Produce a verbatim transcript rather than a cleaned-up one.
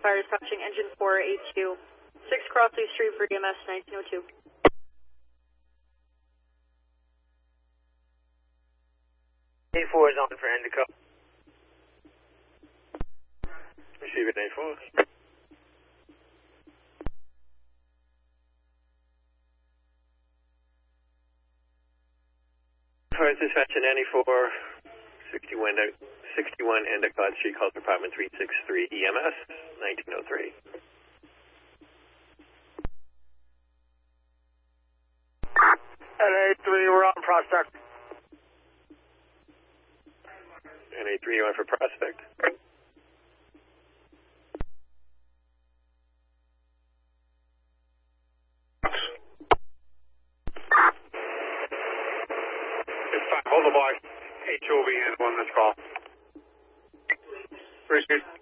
fire dispatching engine four eight two. six Crossley Street for E M S nineteen oh two. A four is on for Indico. Receiving A four. Fire dispatching N E four, sixty-one, sixty-one Endicott Street, call department three six three E M S, nineteen oh three. N A three, we're on Prospect. N A three, you on for Prospect? Hold the block. H O V and one this call. Appreciate it.